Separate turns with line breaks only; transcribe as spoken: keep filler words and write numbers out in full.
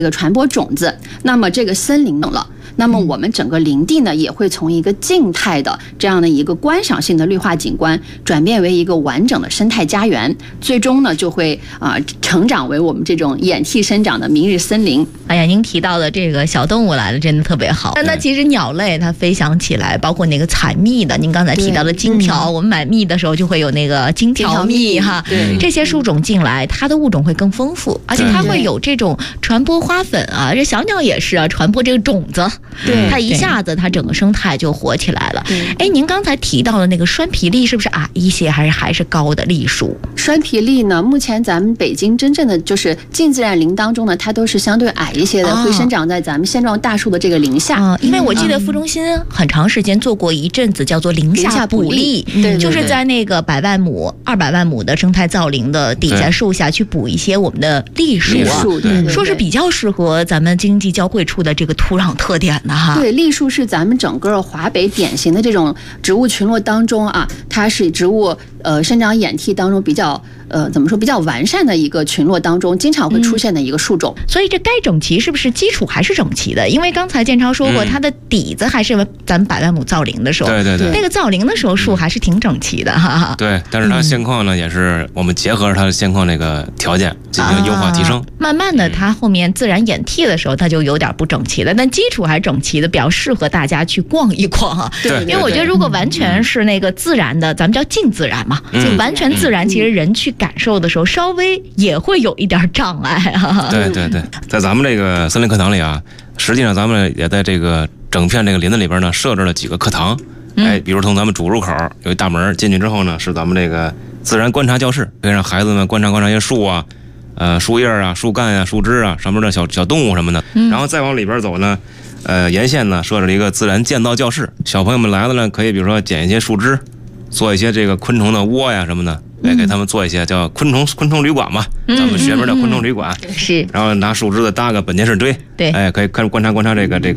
这个传播种子，那么这个森林了。那么我们整个林地呢，也会从一个静态的这样的一个观赏性的绿化景观，转变为一个完整的生态家园，最终呢就会啊、呃、成长为我们这种掩替生长的明日森林。
哎呀，您提到的这个小动物来了，真的特别好。那其实鸟类它飞翔起来，包括那个采蜜的，您刚才提到的金条，嗯、我们买蜜的时候就会有那个金条蜜哈，这些树种进来，它的物种会更丰富，而且它会有这种传播花粉啊，这小鸟也是啊，传播这个种子。
对，
它一下子它整个生态就活起来了。哎，您刚才提到的那个栓皮栎是不是矮一些，还是还是高的栎树？
栓皮栎呢，目前咱们北京真正的就是近自然林当中呢，它都是相对矮一些的，哦、会生长在咱们现状大树的这个林下。
嗯、因为我记得副中心很长时间做过一阵子叫做林下补栎，
对，
就是在那个百万亩、二百万亩的生态造林的底下树下去补一些我们的栎树啊，
对对对，
说是比较适合咱们经济交汇处的这个土壤特点的哈。
对，栎树是咱们整个华北典型的这种植物群落当中啊，它是植物呃生长掩替当中比较呃怎么说比较完善的一个群落当中经常会出现的一个树种。
嗯、所以这该整齐是不是基础还是整齐的？因为刚才建超说过，嗯、它的底子还是咱们百万亩造林的时候，
对对对，
那个造林的时候树还是挺整齐的哈。哈
对，但是它现况呢，嗯、也是我们结合着它的现况那个条件进行优化提升。啊、
慢慢的，它后面自然掩替的时候，它就有点不整齐了，但基础还是整齐的，比较适合大家去逛一逛哈。
对，
因为我觉得如果完全是那个自然的，咱们叫近自然嘛，
嗯、
完全自然，其实人去感受的时候，稍微也会有一点障碍哈。
对对对，在咱们这个森林课堂里啊，实际上咱们也在这个整片这个林子里边呢，设置了几个课堂。哎，比如从咱们主入口有一大门进去之后呢，是咱们这个自然观察教室，可以让孩子们观察观察一些树啊。呃，树叶啊、树干啊、树枝啊，上面的小小动物什么的，嗯、然后再往里边走呢，呃，沿线呢设置了一个自然建造教室，小朋友们来了呢，可以比如说捡一些树枝，做一些这个昆虫的窝呀什么的，哎，给他们做一些叫昆虫昆虫旅馆嘛，嗯、咱们学名叫昆虫旅馆，
是，
然后拿树枝子搭个本届式堆，
对，
哎，可以看观察观察这个这个。